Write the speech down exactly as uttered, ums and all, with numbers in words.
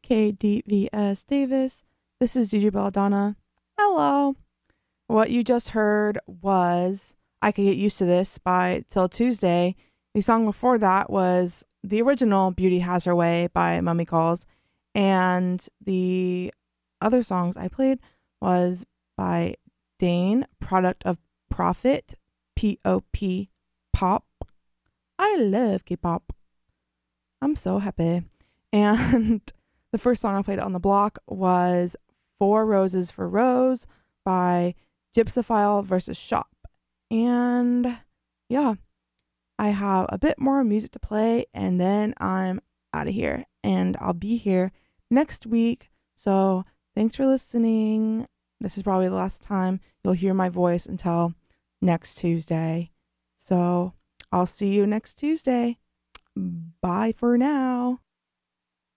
K D V S Davis. This is D J Belladonna. Hello. What you just heard was I Could Get Used to This by Till Tuesday. The song before that was the original Beauty Has Her Way by Mummy Calls. And the other songs I played was by Dane, Product of Profit, P O P, Pop. I love K-pop. I'm so happy. And the first song I played on the block was Four Roses for Rose by Gypsophile versus Shop. And yeah, I have a bit more music to play and then I'm out of here. And I'll be here next week. So thanks for listening. This is probably the last time you'll hear my voice until next Tuesday. So I'll see you next Tuesday. Bye for now.